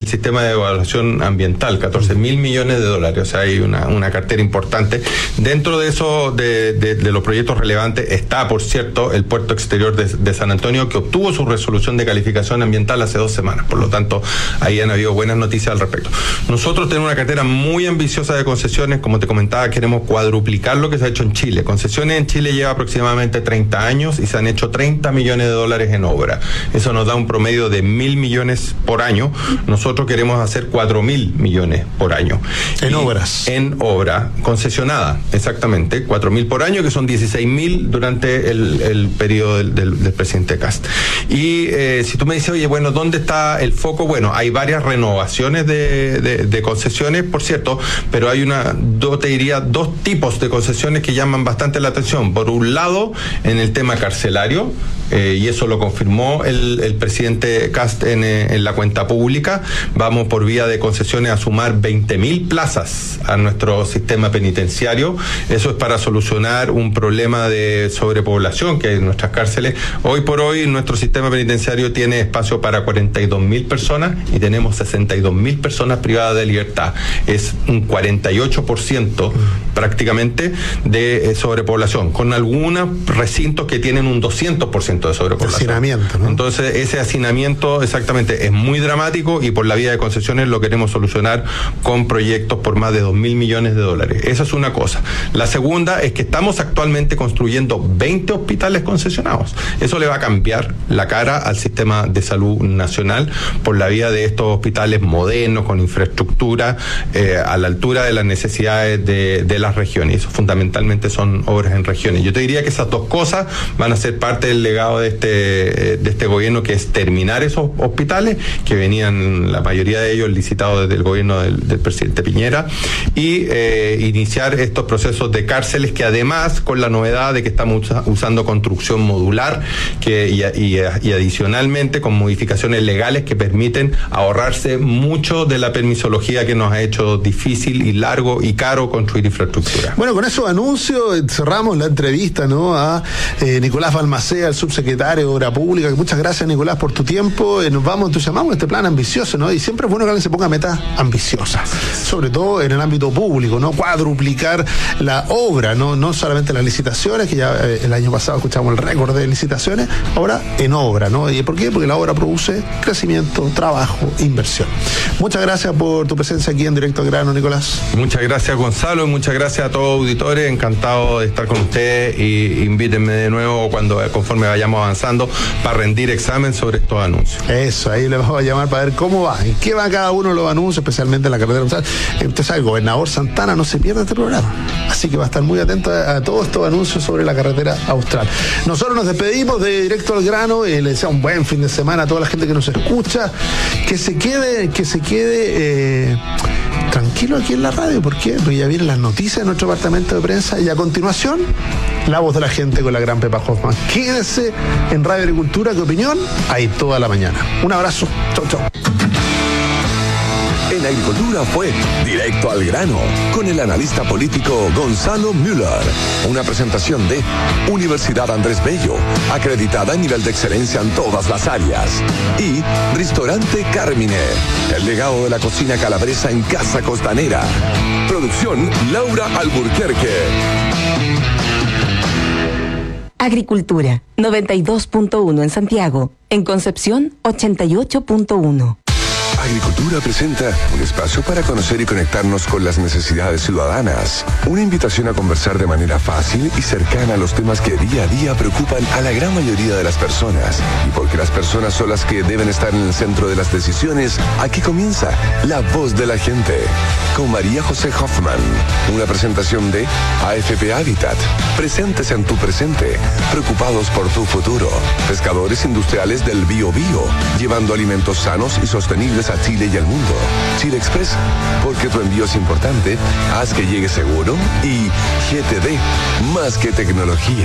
sistema de evaluación ambiental, 14.000 millones de dólares, o sea, hay una cartera importante. Dentro de eso, de los proyectos relevantes, está, por cierto, el puerto exterior de San Antonio, que obtuvo su resolución de calificación ambiental hace 2 semanas. Por lo tanto, ahí han habido buenas noticias al respecto. Nosotros tenemos una cartera muy ambiciosa de concesiones. Como te comentaba, queremos cuadruplicar lo que se ha hecho en Chile. Concesiones en Chile lleva aproximadamente 30 años y se han hecho 30 millones de dólares en obra. Eso nos da un promedio de 1.000 millones por año. Nosotros queremos hacer 4.000 millones por año. En obras. En obra concesionada, exactamente. 4.000 por año, que son 16.000 durante el periodo del presidente Kast. Y si tú me dices, oye, bueno, ¿dónde está el foco? Bueno, hay varias renovaciones de concesiones, por cierto, pero hay te diría, 2 tipos de concesiones que llaman bastante la atención. Por un lado, en el tema carcelario, y eso lo confirmó el presidente Kast en la cuenta pública. Vamos por vía de concesiones a sumar 20.000 plazas a nuestro sistema penitenciario. Eso es para solucionar un problema de sobrepoblación que hay en nuestras cárceles. Hoy por hoy nuestro sistema penitenciario tiene espacio para 42.000 personas y tenemos 62.000 personas privadas de libertad. Es un 48% prácticamente de sobrepoblación, con algunos recintos que tienen un 200% de sobrepoblación. Hacinamiento, ¿no? Entonces, ese hacinamiento exactamente es muy dramático y por la vía de concesiones lo queremos solucionar con proyectos por más de 2.000 millones de dólares. Esa es una cosa. La segunda es que estamos actualmente construyendo 20 hospitales concesionados. Eso le va a cambiar la cara al sistema de salud nacional por la vía de estos hospitales modernos, con infraestructura a la altura de las necesidades de las regiones. Eso fundamentalmente son obras en regiones. Yo te diría que esas 2 cosas van a ser parte del legado de este gobierno, que es terminar esos hospitales que venían, la mayoría de ellos, licitados desde el gobierno del presidente Piñera, y iniciar estos procesos de cárceles, que además, con la novedad de que estamos usando construcción modular y adicionalmente con modificaciones legales que permiten ahorrarse mucho de la permisología que nos ha hecho difícil y largo y caro construir infraestructura. Bueno, con esos anuncios cerramos la entrevista, ¿no?, a Nicolás Balmaceda, el subsecretario de Obra Pública. Muchas gracias, Nicolás, por tu tiempo. Nos vamos entusiasmamos este plan ambicioso, ¿no? Y siempre es bueno que alguien se ponga metas ambiciosas, sobre todo en el ámbito público, ¿no? Cuadruplicar la obra, no solamente las licitaciones, que ya el año pasado escuchamos el récord de licitaciones, ahora en obra, ¿no? ¿Y por qué? Porque la obra produce crecimiento, trabajo, inversión. Muchas gracias por tu presencia aquí en Directo al Grano, Nicolás. Muchas gracias, Gonzalo, y muchas gracias a todos los auditores. Encantado de estar con ustedes, y invítenme de nuevo conforme vayamos avanzando para rendir examen sobre estos anuncios. Eso, ahí le vamos a llamar para ver cómo va, en qué va cada uno de los anuncios, especialmente en la carretera austral. Usted sabe, el gobernador Santana no se pierde este programa, así que va a estar muy atento a todos estos anuncios sobre la carretera austral. Nosotros nos despedimos de Directo al Grano, le deseamos un buen fin de semana a toda la gente que nos escucha, que se quede tranquilo aquí en la radio. ¿Por qué? Porque ya vienen las noticias de nuestro departamento de prensa y a continuación la voz de la gente con la gran Pepa Hoffman. Quédese en Radio Agricultura, ¿qué opinión? Ahí toda la mañana. Un abrazo. Chau, chau. En Agricultura fue Directo al Grano, con el analista político Gonzalo Müller. Una presentación de Universidad Andrés Bello, acreditada a nivel de excelencia en todas las áreas. Y Restaurante Carmine, el legado de la cocina calabresa en Casa Costanera. Producción Laura Alburquerque. Agricultura, 92.1 en Santiago. En Concepción, 88.1. Agricultura presenta un espacio para conocer y conectarnos con las necesidades ciudadanas. Una invitación a conversar de manera fácil y cercana a los temas que día a día preocupan a la gran mayoría de las personas. Y porque las personas son las que deben estar en el centro de las decisiones, aquí comienza La Voz de la Gente, con María José Hoffman. Una presentación de AFP Habitat. Presentes en tu presente, preocupados por tu futuro. Pescadores industriales del Bio Bio, llevando alimentos sanos y sostenibles a Chile y al mundo. Chile Express, porque tu envío es importante, haz que llegue seguro. Y GTD, más que tecnología.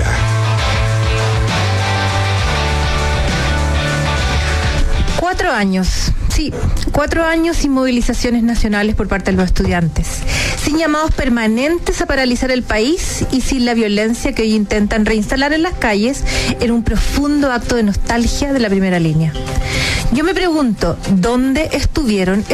Cuatro años, sí, 4 años sin movilizaciones nacionales por parte de los estudiantes, sin llamados permanentes a paralizar el país y sin la violencia que hoy intentan reinstalar en las calles en un profundo acto de nostalgia de la primera línea. Yo me pregunto, ¿dónde estuvieron